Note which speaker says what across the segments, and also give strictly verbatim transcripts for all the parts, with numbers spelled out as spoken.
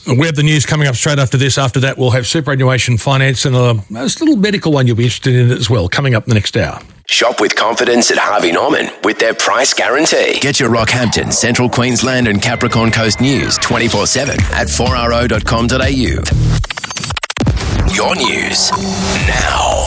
Speaker 1: We have the news coming up straight after this. After that, we'll have superannuation finance and a, a little medical one you'll be interested in as well, coming up in the next hour.
Speaker 2: Shop with confidence at Harvey Norman with their price guarantee. Get your Rockhampton, Central Queensland and Capricorn Coast news twenty-four seven at four r o dot com dot a u. Your news now.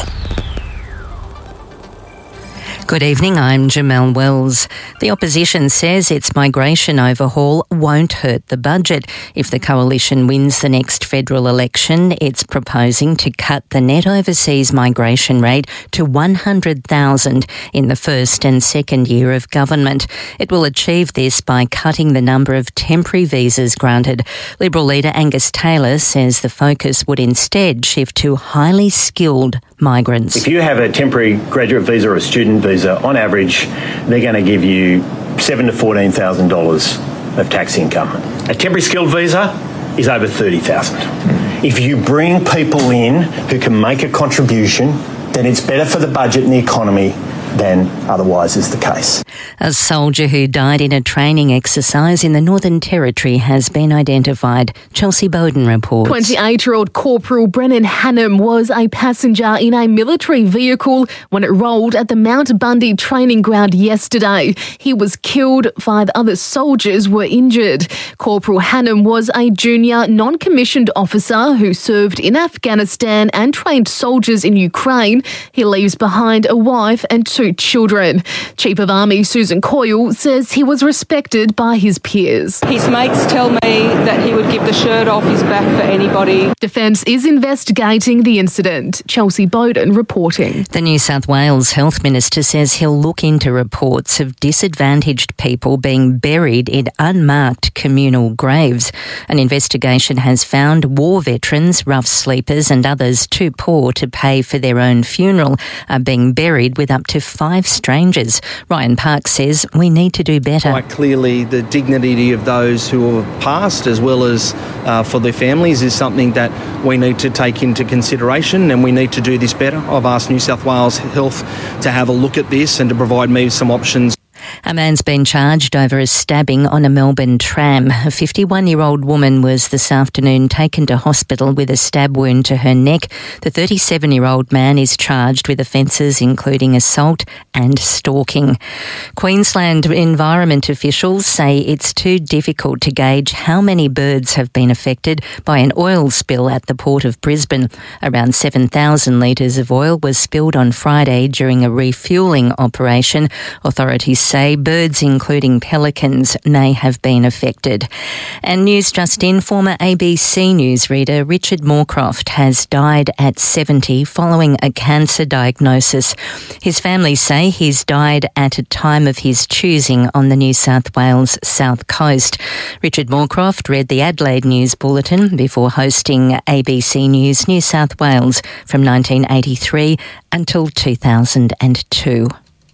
Speaker 3: Good evening, I'm Jamelle Wells. The opposition says its migration overhaul won't hurt the budget. If the coalition wins the next federal election, it's proposing to cut the net overseas migration rate to one hundred thousand in the first and second year of government. It will achieve this by cutting the number of temporary visas granted. Liberal leader Angus Taylor says the focus would instead shift to highly skilled migrants.
Speaker 4: If you have a temporary graduate visa or a student visa, on average, they're going to give you seven thousand to fourteen thousand dollars of tax income. A temporary skilled visa is over thirty thousand dollars. If you bring people in who can make a contribution, then it's better for the budget and the economy than otherwise is the case.
Speaker 3: A soldier who died in a training exercise in the Northern Territory has been identified. Chelsea Bowden reports.
Speaker 5: twenty-eight-year-old Corporal Brennan Hannam was a passenger in a military vehicle when it rolled at the Mount Bundy training ground yesterday. He was killed. Five other soldiers were injured. Corporal Hannam was a junior non-commissioned officer who served in Afghanistan and trained soldiers in Ukraine. He leaves behind a wife and two children. Chief of Army Susan Coyle says he was respected by his peers.
Speaker 6: His mates tell me that he would give the shirt off his back for anybody.
Speaker 5: Defence is investigating the incident. Chelsea Bowden reporting.
Speaker 3: The New South Wales Health Minister says he'll look into reports of disadvantaged people being buried in unmarked communal graves. An investigation has found war veterans, rough sleepers and others too poor to pay for their own funeral are being buried with up to five strangers. Ryan Park says we need to do better.
Speaker 7: Quite clearly, the dignity of those who have passed, as well as uh, for their families, is something that we need to take into consideration, and we need to do this better. I've asked New South Wales Health to have a look at this and to provide me some options.
Speaker 3: A man's been charged over a stabbing on a Melbourne tram. A fifty-one-year-old woman was this afternoon taken to hospital with a stab wound to her neck. The thirty-seven-year-old man is charged with offences including assault and stalking. Queensland environment officials say it's too difficult to gauge how many birds have been affected by an oil spill at the Port of Brisbane. Around seven thousand litres of oil was spilled on Friday during a refuelling operation. Authorities say birds, including pelicans, may have been affected. And news just in, former A B C News reader Richard Moorcroft has died at seventy following a cancer diagnosis. His family say he's died at a time of his choosing on the New South Wales South Coast. Richard Moorcroft read the Adelaide News Bulletin before hosting A B C News New South Wales from nineteen eighty-three until two thousand two.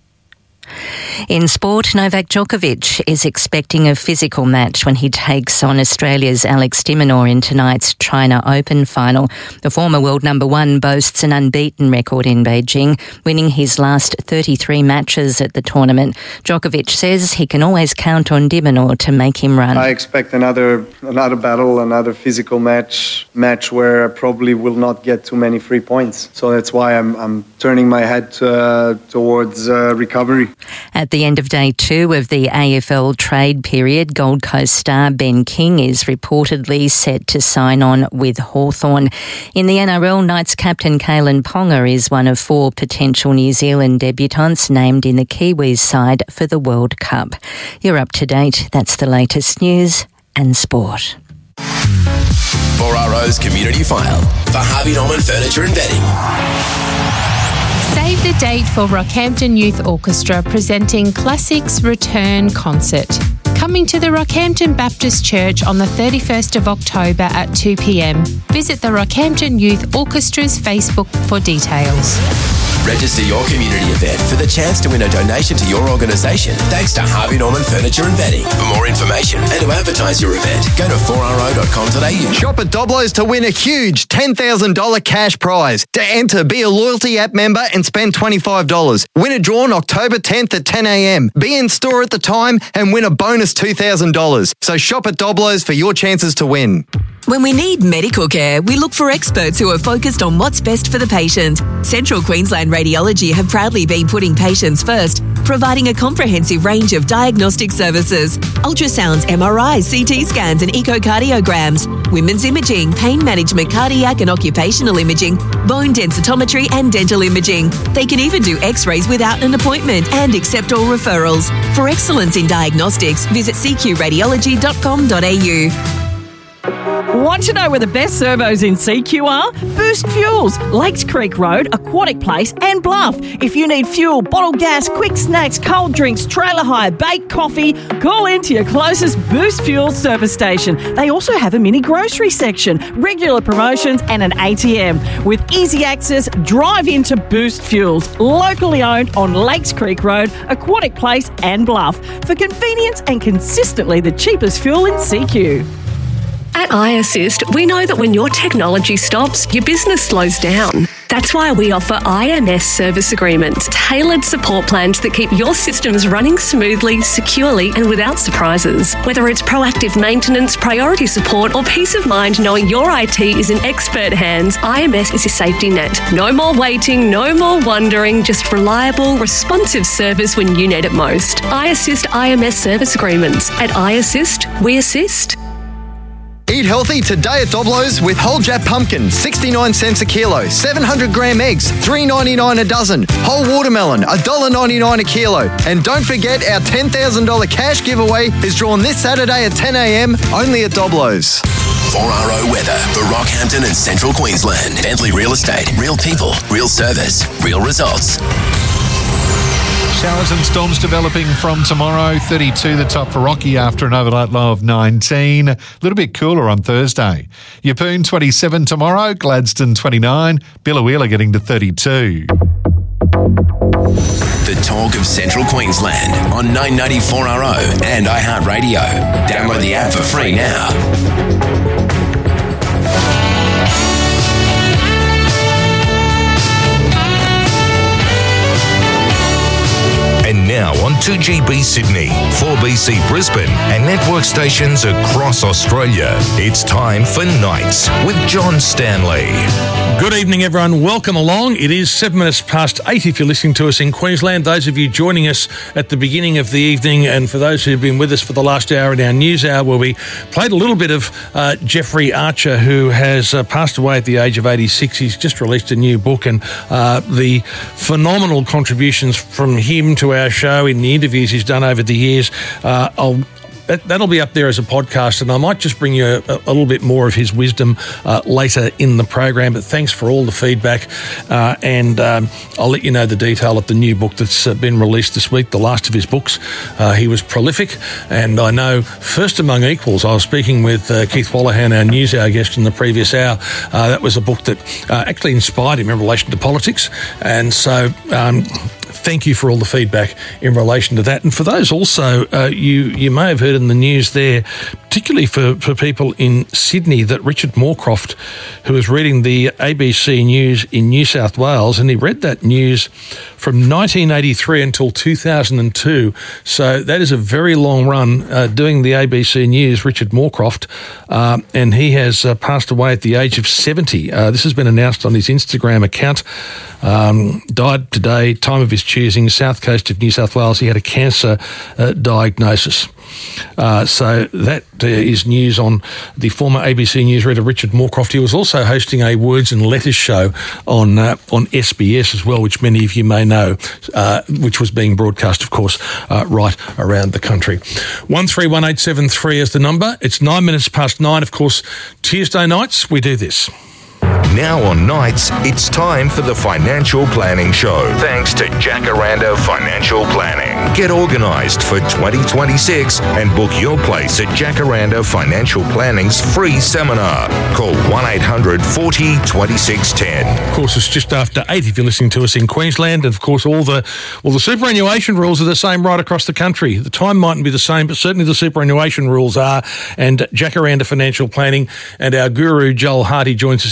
Speaker 3: In sport, Novak Djokovic is expecting a physical match when he takes on Australia's Alex de Minaur in tonight's China Open final. The former world number one boasts an unbeaten record in Beijing, winning his last thirty-three matches at the tournament. Djokovic says he can always count on de Minaur to make him run.
Speaker 8: I expect another another battle, another physical match, match where I probably will not get too many free points. So that's why I'm, I'm turning my head uh, towards uh, recovery.
Speaker 3: At the end of day two of the A F L trade period, Gold Coast star Ben King is reportedly set to sign on with Hawthorn. In the N R L, Knights captain Kalen Ponga is one of four potential New Zealand debutants named in the Kiwis side for the World Cup. You're up to date. That's the latest news and sport.
Speaker 2: four R O's Community File for Harvey Norman Furniture and Bedding.
Speaker 9: Save the date for Rockhampton Youth Orchestra presenting Classics Return Concert. Coming to the Rockhampton Baptist Church on the thirty-first of October at two p.m. Visit the Rockhampton Youth Orchestra's Facebook for details.
Speaker 2: Register your community event for the chance to win a donation to your organisation thanks to Harvey Norman Furniture and Bedding. For more information and to advertise your event, go to four r o dot com dot a u.
Speaker 10: Shop at Doblos to win a huge ten thousand dollars cash prize. To enter, be a Loyalty app member and spend twenty-five dollars. Winner drawn October tenth at ten a.m. Be in store at the time and win a bonus two thousand dollars. So shop at Doblos for your chances to win.
Speaker 11: When we need medical care, we look for experts who are focused on what's best for the patient. Central Queensland Radiology have proudly been putting patients first, providing a comprehensive range of diagnostic services: ultrasounds, M R Is, C T scans and echocardiograms, women's imaging, pain management, cardiac and occupational imaging, bone densitometry and dental imaging. They can even do x-rays without an appointment and accept all referrals. For excellence in diagnostics, visit c q radiology dot com dot a u.
Speaker 12: Want to know where the best servos in C Q are? Boost Fuels, Lakes Creek Road, Aquatic Place and Bluff. If you need fuel, bottled gas, quick snacks, cold drinks, trailer hire, baked coffee, call into your closest Boost Fuels service station. They also have a mini grocery section, regular promotions and an A T M. With easy access, drive into Boost Fuels, locally owned on Lakes Creek Road, Aquatic Place and Bluff. For convenience and consistently the cheapest fuel in C Q.
Speaker 13: At iAssist, we know that when your technology stops, your business slows down. That's why we offer I M S service agreements, tailored support plans that keep your systems running smoothly, securely and without surprises. Whether it's proactive maintenance, priority support or peace of mind knowing your I T is in expert hands, I M S is your safety net. No more waiting, no more wondering, just reliable, responsive service when you need it most. iAssist I M S service agreements. At iAssist, we assist.
Speaker 10: Eat healthy today at Doblo's with whole Jap pumpkin, sixty-nine cents a kilo, seven hundred gram eggs, three ninety-nine a dozen, whole watermelon, one dollar ninety-nine a kilo. And don't forget our ten thousand dollars cash giveaway is drawn this Saturday at ten a m only at Doblo's.
Speaker 2: four R O weather for Rockhampton and Central Queensland. Bentley Real Estate. Real people, real service, real results.
Speaker 14: Showers and storms developing from tomorrow. thirty-two the top for Rocky after an overnight low of nineteen. A little bit cooler on Thursday. Yeppoon twenty-seven tomorrow. Gladstone twenty-nine. Biloela getting to thirty-two.
Speaker 2: The talk of Central Queensland on nine ninety-four R O and iHeartRadio. Download the app for free now. And now on two G B Sydney, four B C Brisbane and network stations across Australia. It's time for Nights with John Stanley.
Speaker 1: Good evening, everyone. Welcome along. It is seven minutes past eight if you're listening to us in Queensland. Those of you joining us at the beginning of the evening, and for those who've been with us for the last hour in our news hour, where we played a little bit of uh, Jeffrey Archer, who has uh, passed away at the age of eighty-six. He's just released a new book, and uh, the phenomenal contributions from him to our show in the interviews he's done over the years. Uh, I'll That, that'll be up there as a podcast, and I might just bring you a, a little bit more of his wisdom uh, later in the program. But thanks for all the feedback, uh, and um, I'll let you know the detail of the new book that's uh, been released this week, the last of his books. Uh, he was prolific, and I know first among equals. I was speaking with uh, Keith Wallahan, our news hour guest in the previous hour. Uh, that was a book that uh, actually inspired him in relation to politics, and so um, thank you for all the feedback in relation to that. And for those also, uh, you you may have heard in the news there, particularly for, for people in Sydney, that Richard Moorcroft, who was reading the A B C News in New South Wales, and he read that news from nineteen eighty-three until two thousand two. So that is a very long run uh, doing the A B C News, Richard Moorcroft, uh, and he has uh, passed away at the age of seventy. Uh, this has been announced on his Instagram account. Um, died today, time of his choosing, south coast of New South Wales. He had a cancer uh, diagnosis. Uh, so that uh, is news on the former A B C newsreader Richard Moorcroft. He was also hosting a Words and Letters show on uh, on S B S as well, which many of you may know, uh, which was being broadcast, of course, uh, right around the country. one three one eight seven three is the number. It's nine minutes past nine. Of course, Tuesday nights, we do this.
Speaker 2: Now on Nights, it's time for the Financial Planning Show. Thanks to Jacaranda Financial Planning. Get organised for twenty twenty-six and book your place at Jacaranda Financial Planning's free seminar. Call one eight hundred forty twenty-six ten.
Speaker 1: Of course, it's just after eight if you're listening to us in Queensland. And of course, all the all the superannuation rules are the same right across the country. The time mightn't be the same, but certainly the superannuation rules are. And Jacaranda Financial Planning and our guru, Joel Hardy, joins us every Tuesday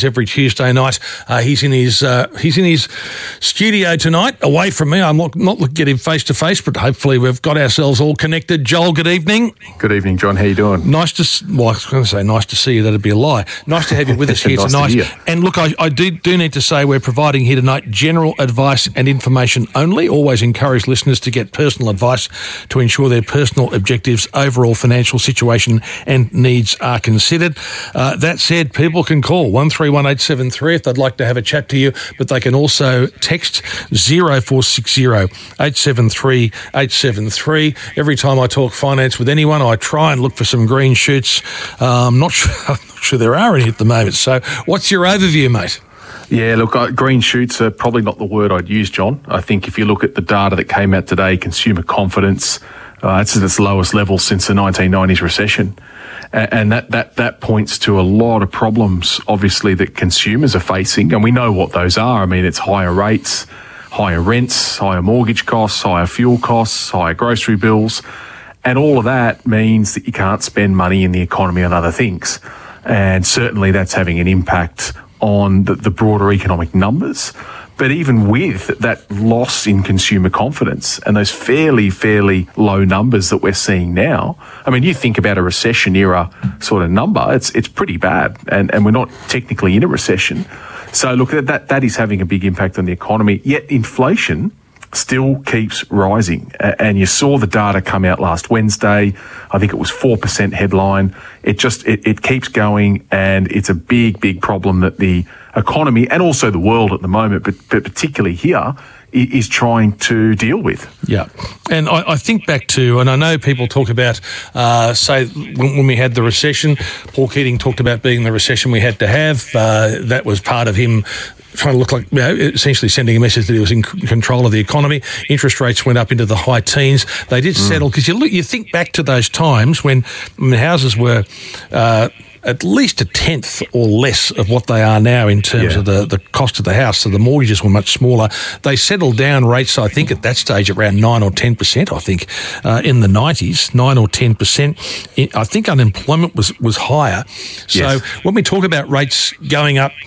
Speaker 1: Tuesday night. Uh, he's in his uh, he's in his studio tonight, away from me. I'm not, not looking at him face to face, but hopefully we've got ourselves all connected. Joel, good evening.
Speaker 15: Good evening, John. How you doing?
Speaker 1: Nice to well, I was going to say nice to see you. That'd be a lie. Nice to have you with us here
Speaker 15: nice
Speaker 1: tonight.
Speaker 15: To hear.
Speaker 1: And look, I, I do do need to say we're providing here tonight general advice and information only. Always encourage listeners to get personal advice to ensure their personal objectives, overall financial situation and needs are considered. Uh, that said, people can call one three one eight seven three if they'd like to have a chat to you, but they can also text zero four six zero eight seven three eight seven three. Every time I talk finance with anyone, I try and look for some green shoots. Uh, I'm not sure, I'm not sure there are any at the moment. So what's your overview, mate?
Speaker 15: Yeah, look, uh, green shoots are probably not the word I'd use, John. I think if you look at the data that came out today, consumer confidence, uh, it's at its lowest level since the nineteen nineties recession. And, and that, that, that points to a lot of problems, obviously, that consumers are facing. And we know what those are. I mean, it's higher rates, higher rents, higher mortgage costs, higher fuel costs, higher grocery bills. And all of that means that you can't spend money in the economy on other things. And certainly that's having an impact on the, the broader economic numbers. But even with that loss in consumer confidence and those fairly, fairly low numbers that we're seeing now, I mean, you think about a recession era sort of number, it's it's pretty bad. And, and we're not technically in a recession. So look, that that is having a big impact on the economy. Yet inflation still keeps rising. And you saw the data come out last Wednesday. I think it was four percent headline. It just, it, it keeps going, and it's a big, big problem that the economy and also the world at the moment, but, but particularly here, is trying to deal with.
Speaker 1: Yeah. And I, I think back to, and I know people talk about, uh, say, when, when we had the recession, Paul Keating talked about being the recession we had to have. Uh, that was part of him trying to look like, you know, essentially sending a message that he was in c- control of the economy. Interest rates went up into the high teens. They did mm. settle, because you look, you think back to those times when I mean, houses were uh, at least a tenth or less of what they are now in terms yeah. of the, the cost of the house. So the mortgages were much smaller. They settled down rates, I think, at that stage around nine or ten percent, I think, uh, in the nineties, nine or ten percent. I think unemployment was, was higher. So yes. when we talk about rates going up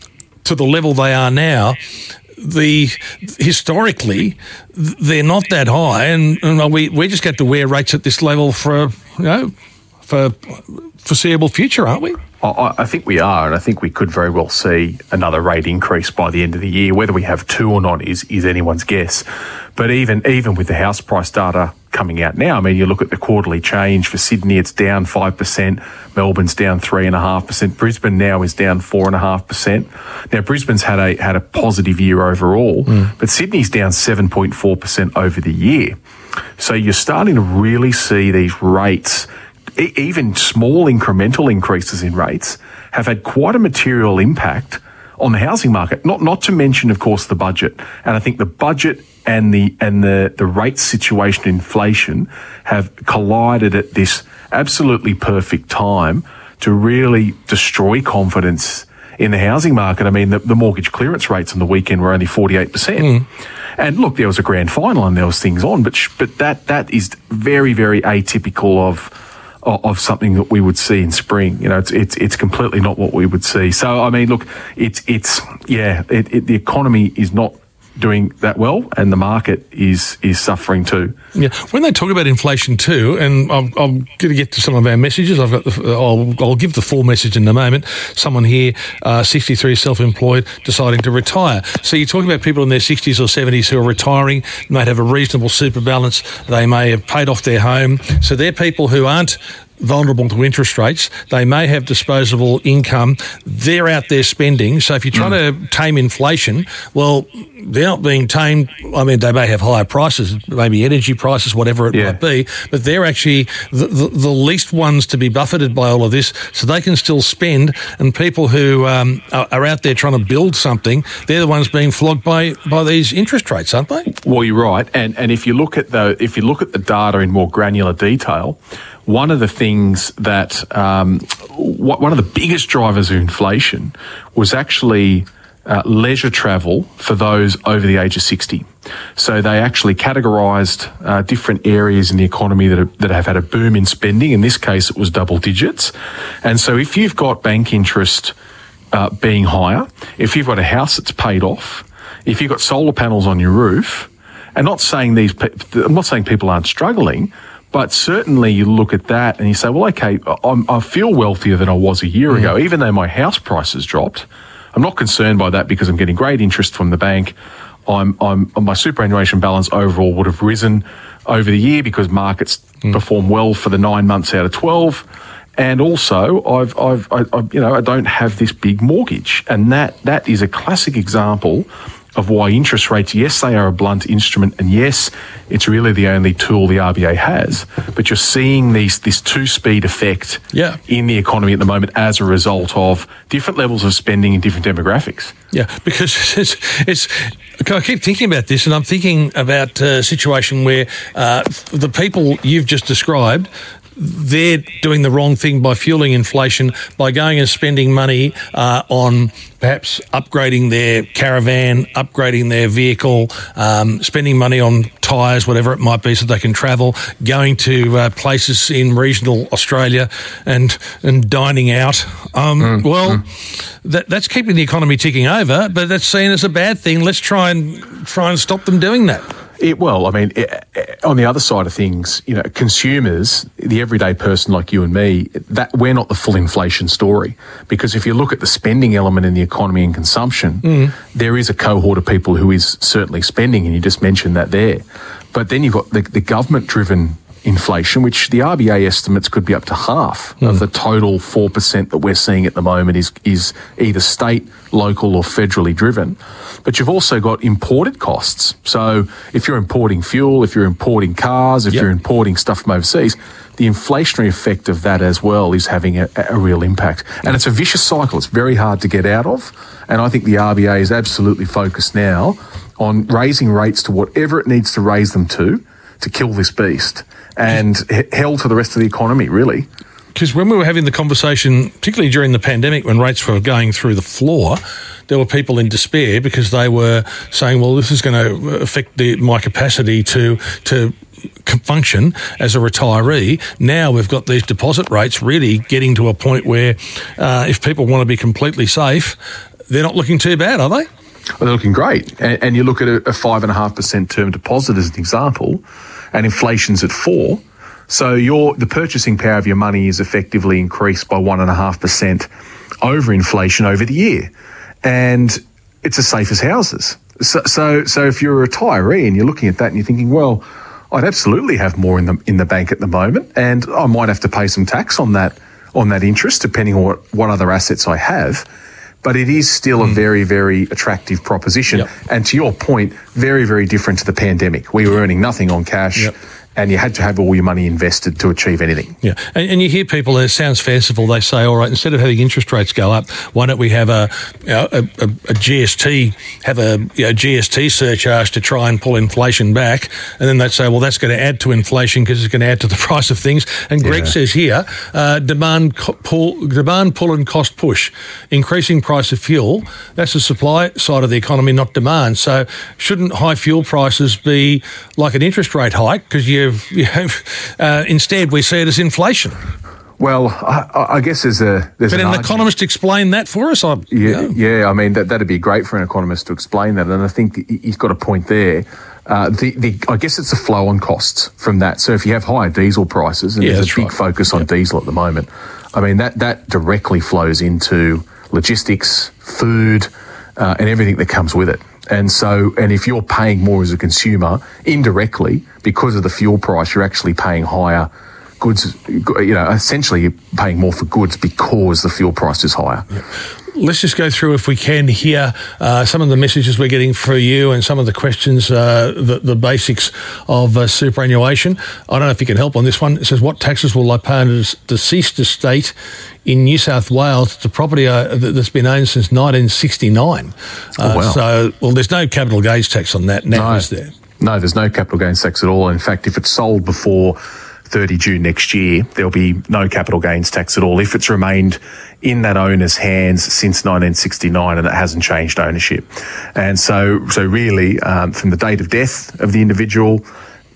Speaker 1: to the level they are now, the historically they're not that high, and, and we we just get to wear rates at this level for you know for foreseeable future, aren't we?
Speaker 15: I, I think we are, and I think we could very well see another rate increase by the end of the year. Whether we have two or not is is anyone's guess. But even even with the house price data coming out now, I mean, you look at the quarterly change for Sydney, it's down five percent. Melbourne's down three and a half percent. Brisbane now is down four and a half percent. Now, Brisbane's had a had a positive year overall, mm. but Sydney's down seven point four percent over the year. So you're starting to really see these rates, e- even small incremental increases in rates, have had quite a material impact on the housing market. Not not to mention, of course, the budget. And I think the budget and the and the, the rate situation, inflation, have collided at this absolutely perfect time to really destroy confidence in the housing market. I mean, the, the mortgage clearance rates on the weekend were only forty-eight percent. Mm. And look, there was a grand final and there was things on, but sh- but that that is very, very atypical of of something that we would see in spring. You know, it's it's it's completely not what we would see. So, I mean, look, it's it's yeah, it, it, the economy is not doing that well, and the market is is suffering too.
Speaker 1: Yeah, when they talk about inflation too, and I'm, I'm going to get to some of our messages. I've got the, I'll, I'll give the full message in a moment. Someone here, uh, sixty-three, self-employed, deciding to retire. So you're talking about people in their sixties or seventies who are retiring, might have a reasonable super balance. They may have paid off their home. So they're people who aren't vulnerable to interest rates. They may have disposable income. They're out there spending. So if you're trying mm. to tame inflation, well, they're not being tamed. I mean, they may have higher prices, maybe energy prices, whatever it yeah. might be, but they're actually the, the, the least ones to be buffeted by all of this, so they can still spend. And people who um, are, are out there trying to build something, they're the ones being flogged by, by these interest rates, aren't they?
Speaker 15: Well, you're right. And and if you look at the if you look at the data in more granular detail, one of the things that, um, one of the biggest drivers of inflation was actually uh, leisure travel for those over the age of sixty. So they actually categorised uh, different areas in the economy that have, that have had a boom in spending. In this case, it was double digits. And so if you've got bank interest uh, being higher, if you've got a house that's paid off, if you've got solar panels on your roof, and not saying these, pe- I'm not saying people aren't struggling, but certainly you look at that and you say, well, okay, I'm, I feel wealthier than I was a year mm. ago, even though my house price has dropped. I'm not concerned by that because I'm getting great interest from the bank. I'm, I'm, my superannuation balance overall would have risen over the year because markets mm. perform well for the nine months out of twelve. And also, I've, I've, I, I, you know, I don't have this big mortgage, and that that is a classic example of why interest rates, yes, they are a blunt instrument, and yes, it's really the only tool the R B A has. But you're seeing these this two-speed effect
Speaker 1: yeah.
Speaker 15: in the economy at the moment as a result of different levels of spending in different demographics.
Speaker 1: Yeah, because it's, it's I keep thinking about this, and I'm thinking about a situation where uh, the people you've just described, they're doing the wrong thing by fueling inflation, by going and spending money uh, on perhaps upgrading their caravan, upgrading their vehicle, um, spending money on tyres, whatever it might be, so they can travel, going to uh, places in regional Australia and and dining out. Um, mm, well, mm. That, that's keeping the economy ticking over, but that's seen as a bad thing. Let's try and try and stop them doing that.
Speaker 15: It, well, I mean, it, it, on the other side of things, you know, consumers, the everyday person like you and me, that we're not the full inflation story. Because if you look at the spending element in the economy and consumption, mm. there is a cohort of people who is certainly spending, and you just mentioned that there. But then you've got the, the government-driven inflation, which the R B A estimates could be up to half mm. of the total four percent that we're seeing at the moment is is either state, local or federally driven. But you've also got imported costs. So if you're importing fuel, if you're importing cars, if yep. you're importing stuff from overseas, the inflationary effect of that as well is having a, a real impact. And it's a vicious cycle. It's very hard to get out of. And I think the R B A is absolutely focused now on raising rates to whatever it needs to raise them to, to kill this beast. And hell to the rest of the economy, really.
Speaker 1: Because when we were having the conversation, particularly during the pandemic, when rates were going through the floor, there were people in despair because they were saying, well, this is going to affect the, my capacity to to function as a retiree. Now we've got these deposit rates really getting to a point where uh, if people want to be completely safe, they're not looking too bad, are they?
Speaker 15: Well, they're looking great. And, and you look at a, a five point five percent term deposit as an example, and inflation's at four. So your the purchasing power of your money is effectively increased by one point five percent over inflation over the year. And it's as safe as houses. So, so so if you're a retiree and you're looking at that and you're thinking, well, I'd absolutely have more in the in the bank at the moment, and I might have to pay some tax on that on that interest, depending on what, what other assets I have. But it is still mm. a very, very attractive proposition. Yep. And to your point, very, very different to the pandemic. We were earning nothing on cash. Yep. And you had to have all your money invested to achieve anything.
Speaker 1: Yeah, and, and you hear people, it sounds fanciful, they say, all right, instead of having interest rates go up, why don't we have a you know, a, a, a G S T, have a you know, G S T surcharge to try and pull inflation back? And then they'd say, well, that's going to add to inflation because it's going to add to the price of things. And Greg yeah. says here, uh, demand pull, demand pull and cost push, increasing price of fuel, that's the supply side of the economy, not demand. So shouldn't high fuel prices be like an interest rate hike because you You have, uh, instead, we see it as inflation.
Speaker 15: Well, I, I guess there's a there's
Speaker 1: Can an, an economist explain that for us? I,
Speaker 15: yeah, yeah, yeah. I mean, that that'd be great for an economist to explain that, and I think he's got a point there. Uh, the, the I guess it's a flow on costs from that. So if you have higher diesel prices, and yeah, there's a big right. focus on yeah. diesel at the moment, I mean that that directly flows into logistics, food, uh, and everything that comes with it. And so, and if you're paying more as a consumer, indirectly, because of the fuel price, you're actually paying higher goods, you know, essentially you're paying more for goods because the fuel price is higher.
Speaker 1: Yeah. Let's just go through, if we can, here uh, some of the messages we're getting for you and some of the questions, uh, the, the basics of uh, superannuation. I don't know if you can help on this one. It says, what taxes will I pay on a deceased estate in New South Wales? It's a property uh, that's been owned since nineteen sixty-nine. Uh, oh, wow. So, well, there's no capital gains tax on that now,
Speaker 15: no.
Speaker 1: is there?
Speaker 15: No, there's no capital gains tax at all. In fact, if it's sold before thirty June next year, there'll be no capital gains tax at all if it's remained in that owner's hands since nineteen sixty-nine and it hasn't changed ownership. And so, so really, um, from the date of death of the individual,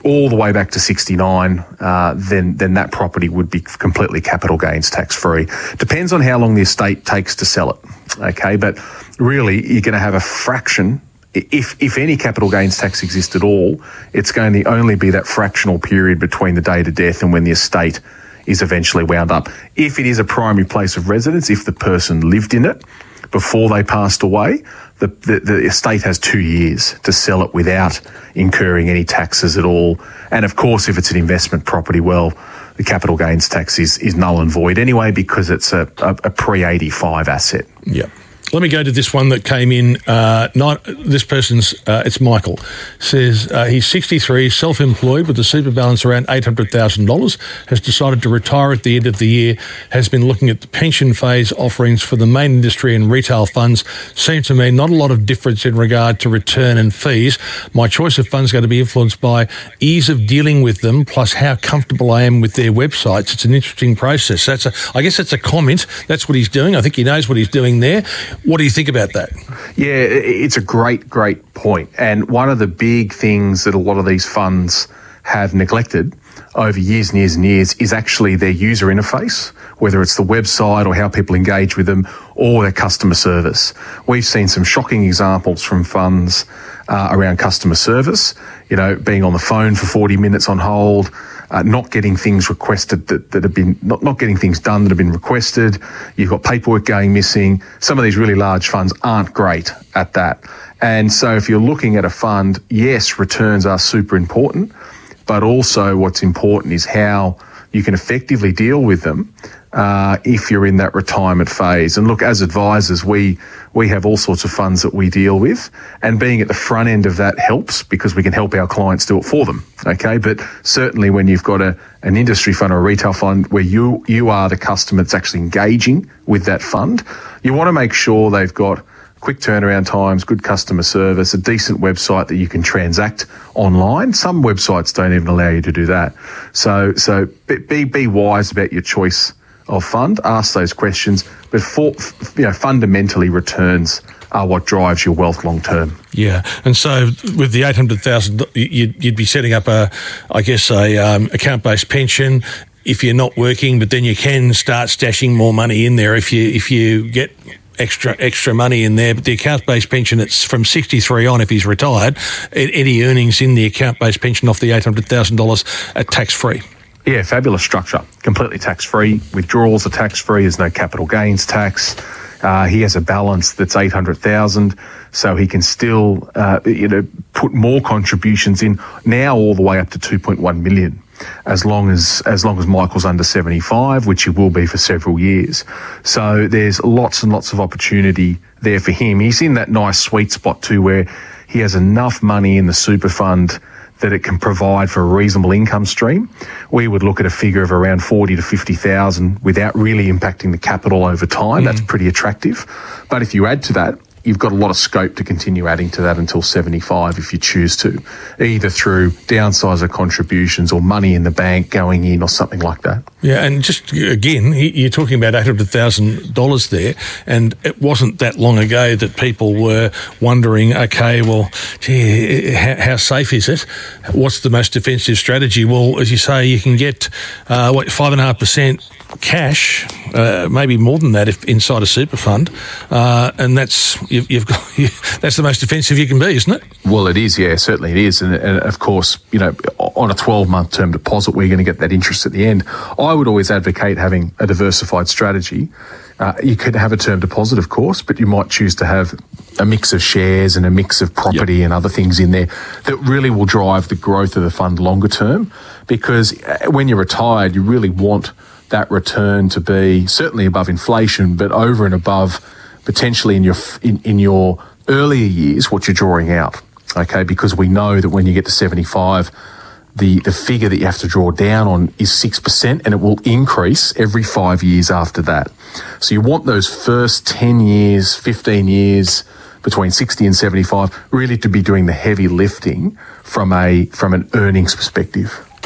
Speaker 15: all the way back to sixty-nine, uh, then then that property would be completely capital gains tax free. Depends on how long the estate takes to sell it. Okay, but really you're going to have a fraction. If if any capital gains tax exists at all, it's going to only be that fractional period between the date of death and when the estate is eventually wound up. If it is a primary place of residence, if the person lived in it before they passed away, the, the, the estate has two years to sell it without incurring any taxes at all. And of course, if it's an investment property, well, the capital gains tax is, is null and void anyway because it's a, a, a pre eighty-five asset.
Speaker 1: Yeah. Let me go to this one that came in. Uh, not this person's. Uh, it's Michael. Says uh, he's sixty-three, self-employed with a super balance around eight hundred thousand dollars. Has decided to retire at the end of the year. Has been looking at the pension phase offerings for the main industry and retail funds. Seems to me not a lot of difference in regard to return and fees. My choice of funds is going to be influenced by ease of dealing with them, plus how comfortable I am with their websites. It's an interesting process. That's a. I guess that's a comment. That's what he's doing. I think he knows what he's doing there. What do you think about that?
Speaker 15: Yeah, it's a great, great point. And one of the big things that a lot of these funds have neglected over years and years and years is actually their user interface, whether it's the website or how people engage with them or their customer service. We've seen some shocking examples from funds uh, around customer service, you know, being on the phone for forty minutes on hold, Uh, not getting things requested that, that have been, not, not getting things done that have been requested. You've got paperwork going missing. Some of these really large funds aren't great at that. And so if you're looking at a fund, yes, returns are super important, but also what's important is how you can effectively deal with them uh, if you're in that retirement phase. And look, as advisors, we we have all sorts of funds that we deal with, and being at the front end of that helps because we can help our clients do it for them. Okay, but certainly when you've got a an industry fund or a retail fund where you you are the customer that's actually engaging with that fund, you want to make sure they've got quick turnaround times, good customer service, a decent website that you can transact online. Some websites don't even allow you to do that. So so be be wise about your choice of fund. Ask those questions, but for, you know, fundamentally returns are what drives your wealth long term.
Speaker 1: Yeah, and so with the eight hundred thousand, you'd, you'd be setting up a, I guess, a um, account based pension if you're not working, but then you can start stashing more money in there if you if you get extra extra money in there. But the account-based pension, it's from sixty-three on if he's retired. Any earnings in the account-based pension off the eight hundred thousand dollars are tax-free.
Speaker 15: Yeah, fabulous structure. Completely tax-free. Withdrawals are tax-free. There's no capital gains tax. Uh, he has a balance that's eight hundred thousand dollars, so he can still, uh, you know, put more contributions in now all the way up to two point one million dollars. As long as as long as Michael's under seventy-five, which he will be for several years. So there's lots and lots of opportunity there for him. He's in that nice sweet spot too where he has enough money in the super fund that it can provide for a reasonable income stream. We would look at a figure of around forty to fifty thousand without really impacting the capital over time. Mm. That's pretty attractive. But if you add to that, you've got a lot of scope to continue adding to that until seventy-five if you choose to, either through downsizer contributions or money in the bank going in or something like that.
Speaker 1: Yeah, and just again, you're talking about eight hundred thousand dollars there, and it wasn't that long ago that people were wondering, okay, well, gee, how, how safe is it? What's the most defensive strategy? Well, as you say, you can get, uh, what, five point five percent cash, uh, maybe more than that if inside a super fund, uh, and that's you've, you've got you, that's the most defensive you can be, isn't it?
Speaker 15: Well, it is, yeah, certainly it is, and, and of course, you know, on a twelve-month term deposit, we're going to get that interest at the end. I would always advocate having a diversified strategy. Uh, you could have a term deposit, of course, but you might choose to have a mix of shares and a mix of property yep. and other things in there that really will drive the growth of the fund longer term. Because when you're retired, you really want that return to be certainly above inflation, but over and above potentially in your in, in your earlier years what you're drawing out. Okay, because we know that when you get to seventy-five, the the figure that you have to draw down on is six percent, and it will increase every five years after that. So you want those first ten years, fifteen years between sixty and seventy-five really to be doing the heavy lifting from a from an earnings perspective.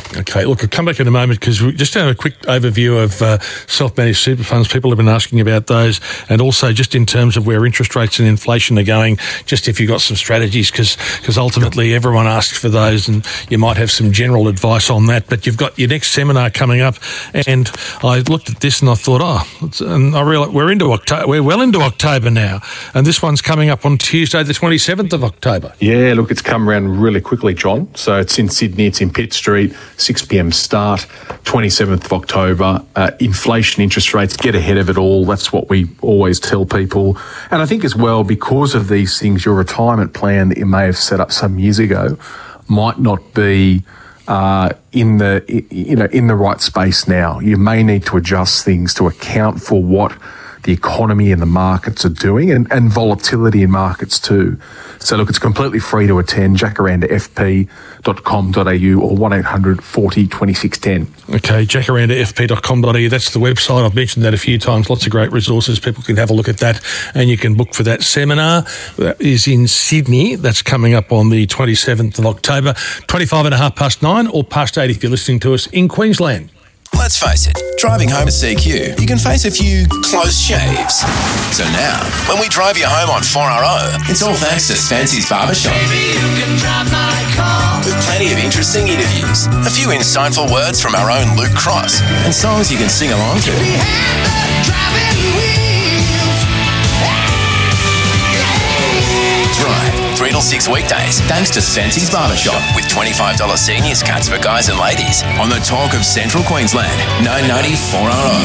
Speaker 1: Okay, look, I'll come back in a moment because we just have a quick overview of uh, self-managed super funds. People have been asking about those, and also just in terms of where interest rates and inflation are going, just if you've got some strategies, because because ultimately everyone asks for those, and you might have some general advice on that. But you've got your next seminar coming up, and I looked at this and I thought, oh, it's, and I realised we're into October, we're well into October now, and this one's coming up on Tuesday, the twenty-seventh of October.
Speaker 15: Yeah, look, it's come around really quickly, John. So it's in Sydney, it's in Pitt Street, six p.m. start, twenty-seventh of October. Uh, inflation, interest rates, get ahead of it all. That's what we always tell people. And I think as well, because of these things, your retirement plan that you may have set up some years ago might not be uh, in the you know in the right space now. You may need to adjust things to account for what the economy and the markets are doing, and, and volatility in markets too. So look, it's completely free to attend, jacaranda f p dot com dot a u or one eight hundred forty twenty-six ten.
Speaker 1: Okay, jacaranda f p dot com dot a u, that's the website. I've mentioned that a few times. Lots of great resources. People can have a look at that, and you can book for that seminar. That is in Sydney. That's coming up on the twenty-seventh of October, twenty-five and a half past nine, or past eight if you're listening to us in Queensland.
Speaker 2: Let's face it, driving home to C Q, you can face a few close shaves. So now, when we drive you home on four R O, it's all thanks to Fancy's Barbershop. With plenty of interesting interviews, a few insightful words from our own Luke Cross, and songs you can sing along to. Drive three till six weekdays, thanks to Fancy's Barbershop, with twenty-five dollars seniors cuts for guys and ladies on the talk of Central Queensland, nine ninety four R O.